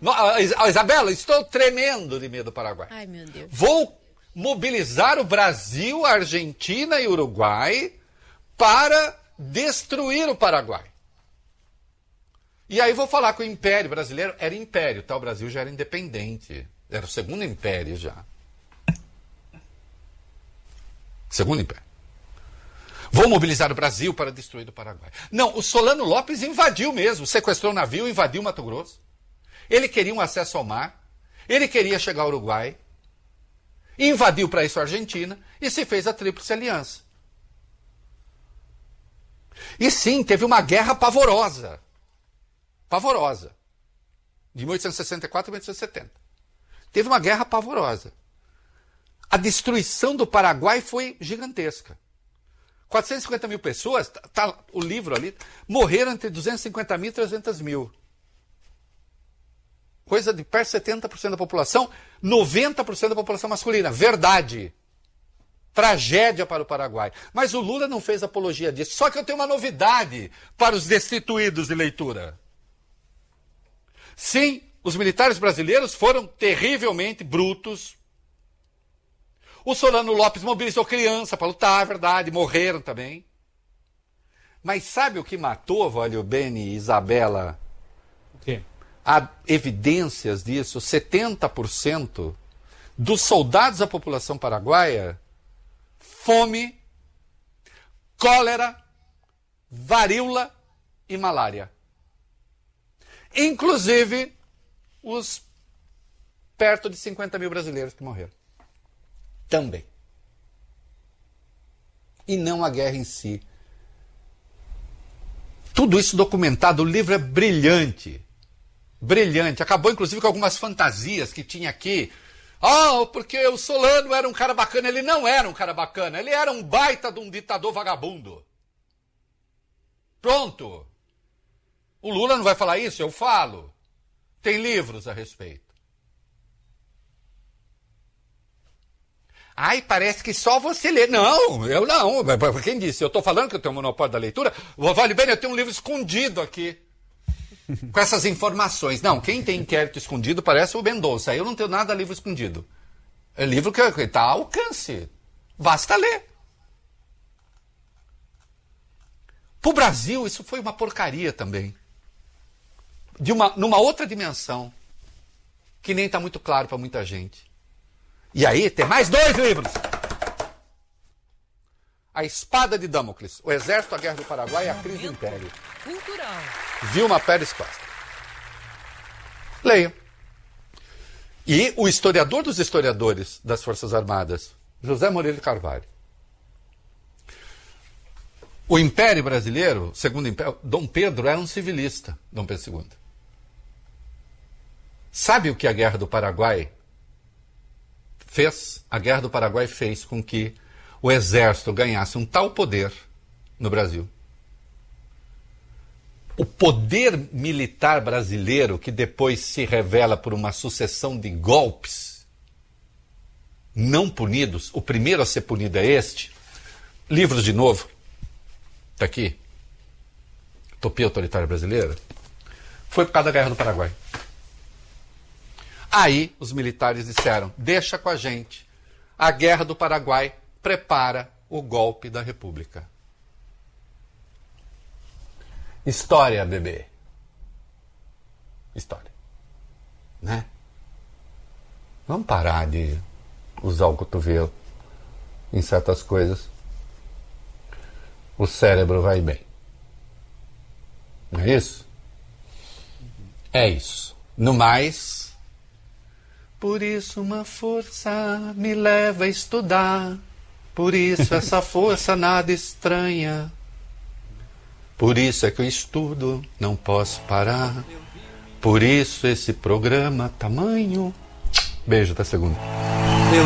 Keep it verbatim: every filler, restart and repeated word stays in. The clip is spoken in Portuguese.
Isabela, estou tremendo de medo do Paraguai. Ai, meu Deus. Vou mobilizar o Brasil, a Argentina e o Uruguai para destruir o Paraguai. E aí vou falar que o Império Brasileiro era império, tá? O Brasil já era independente. Era o segundo império já. Segundo império. Vou mobilizar o Brasil para destruir o Paraguai. Não, o Solano Lopes invadiu mesmo, sequestrou o navio, invadiu Mato Grosso. Ele queria um acesso ao mar, ele queria chegar ao Uruguai, invadiu para isso a Argentina e se fez a Tríplice Aliança. E sim, teve uma guerra pavorosa. Pavorosa. De mil oitocentos e sessenta e quatro a mil oitocentos e setenta. Teve uma guerra pavorosa. A destruição do Paraguai foi gigantesca. quatrocentas e cinquenta mil pessoas, tá o livro ali, morreram entre duzentos e cinquenta mil e trezentos mil. Coisa de perto de setenta por cento da população, noventa por cento da população masculina. Verdade. Tragédia para o Paraguai. Mas o Lula não fez apologia disso. Só que eu tenho uma novidade para os destituídos de leitura. Sim, os militares brasileiros foram terrivelmente brutos. O Solano Lopes mobilizou criança para lutar, é verdade, morreram também. Mas sabe o que matou, Valio Bene e Isabela? O quê? Há evidências disso. setenta por cento dos soldados da população paraguaia, fome, cólera, varíola e malária. Inclusive os perto de cinquenta mil brasileiros que morreram. Também. E não a guerra em si. Tudo isso documentado, o livro é brilhante. Brilhante. Acabou, inclusive, com algumas fantasias que tinha aqui. Ah, oh, porque o Solano era um cara bacana. Ele não era um cara bacana. Ele era um baita de um ditador vagabundo. Pronto. O Lula não vai falar isso? Eu falo. Tem livros a respeito. Ai, parece que só você lê. Não, eu não. Quem disse? Eu estou falando que eu tenho um monopólio da leitura. Vale bem, eu tenho um livro escondido aqui. Com essas informações. Não, quem tem inquérito escondido parece o Mendonça. Eu não tenho nada livro escondido. É livro que está ao alcance. Basta ler. Para o Brasil, isso foi uma porcaria também. De uma, numa outra dimensão. Que nem está muito claro para muita gente. E aí, tem mais dois livros. A Espada de Damocles, O Exército, a Guerra do Paraguai e a Crise do Império. Cultural. Vilma Pérez Costa. Leia. E o historiador dos historiadores das Forças Armadas, José Moreira de Carvalho. O Império Brasileiro, segundo o Império, Dom Pedro era um civilista, Dom Pedro segundo. Sabe o que a Guerra do Paraguai fez? A Guerra do Paraguai fez com que o exército ganhasse um tal poder no Brasil. O poder militar brasileiro, que depois se revela por uma sucessão de golpes não punidos, o primeiro a ser punido é este. Livros de novo. Está aqui. Utopia Autoritária Brasileira. Foi por causa da Guerra do Paraguai. Aí os militares disseram, deixa com a gente. A Guerra do Paraguai prepara o golpe da República. História, bebê. História. Né? Vamos parar de usar o cotovelo em certas coisas. O cérebro vai bem. Não é isso? É isso. No mais... Por isso uma força me leva a estudar. Por isso essa força nada estranha. Por isso é que eu estudo, não posso parar. Por isso esse programa tamanho. Beijo, até segunda.